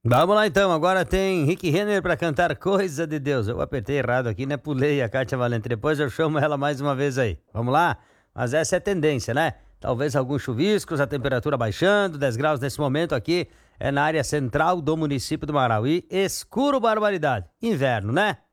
Vamos lá então, agora tem Rick Renner pra cantar Coisa de Deus. Eu apertei errado aqui, né? Pulei a Kátia Valente. Depois eu chamo ela mais uma vez aí. Vamos lá? Mas essa é a tendência, né? Talvez alguns chuviscos, a temperatura baixando, 10 graus nesse momento aqui. É na área central do município do Marauí. Escuro barbaridade. Inverno, né?